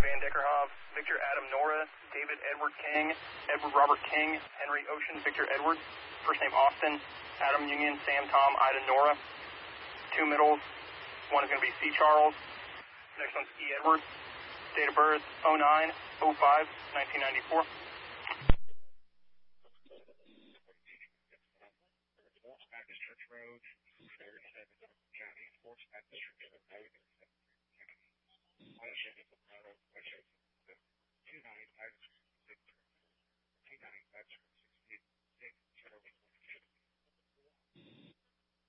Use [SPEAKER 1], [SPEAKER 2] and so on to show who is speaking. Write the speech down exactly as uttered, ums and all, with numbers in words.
[SPEAKER 1] Van Deckerhoff, Victor Adam Nora, David Edward King, Edward Robert King, Henry Ocean, Victor Edward, first name Austin, Adam Union, Sam Tom, Ida Nora, two middles, one is going to be C. Charles, next one's E. Edward, date of birth oh nine oh five nineteen ninety-four.
[SPEAKER 2] Baptist Church Road, third, seven, County, Fourth Baptist Church Road,